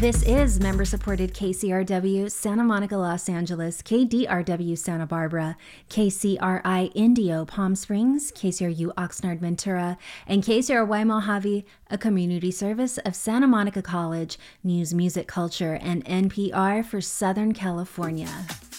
This is member-supported KCRW Santa Monica, Los Angeles, KDRW Santa Barbara, KCRI Indio Palm Springs, KCRU Oxnard Ventura, and KCRY Mojave, a community service of Santa Monica College, News, Music, Culture, and NPR for Southern California.